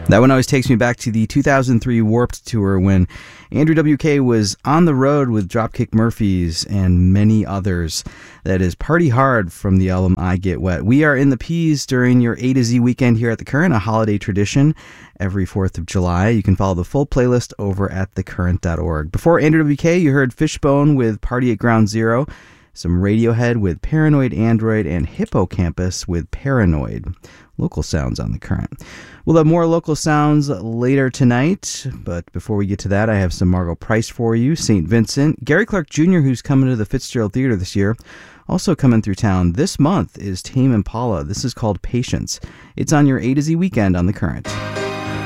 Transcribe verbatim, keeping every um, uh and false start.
That one always takes me back to the two thousand three Warped Tour when Andrew W K was on the road with Dropkick Murphys and many others. That is Party Hard from the album I Get Wet. We are in the P's during your A to Z weekend here at The Current, a holiday tradition every fourth of July. You can follow the full playlist over at the current dot org. Before Andrew W K, you heard Fishbone with Party at Ground Zero, some Radiohead with Paranoid Android, and Hippocampus with Paranoid. Local sounds on The Current. We'll have more local sounds later tonight, but before we get to that, I have some Margo Price for you, Saint Vincent. Gary Clark Junior, who's coming to the Fitzgerald Theater this year, also coming through town this month is Tame Impala. This is called Patience. It's on your A to Z weekend on The Current.